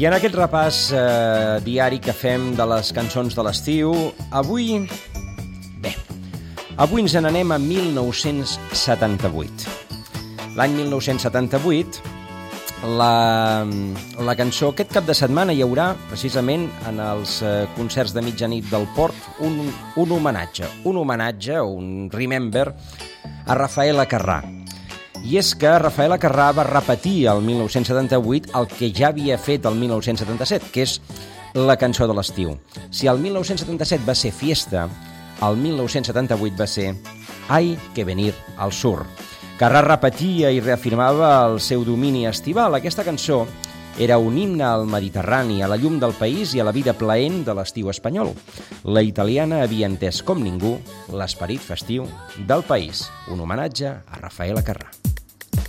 I en aquest repàs diari que fem de les cançons de l'estiu, avui ens n'anem a 1978. L'any 1978, la cançó, aquest cap de setmana hi haurà, precisament, en els concerts de mitjanit del Port, un homenatge, un remember a Rafael Acarrà. I és que Rafael Acarrà va repetir el 1978 el que ja havia fet el 1977, que és la cançó de l'estiu. Si el 1977 va ser Fiesta, el 1978 va ser Hay que venir al sur. Acarrà repetia i reafirmava el seu domini estival. Aquesta cançó era un himne al Mediterrani, a la llum del país i a la vida plaent de l'estiu espanyol. La italiana havia entès com ningú l'esperit festiu del país. Un homenatge a Rafael Acarrà.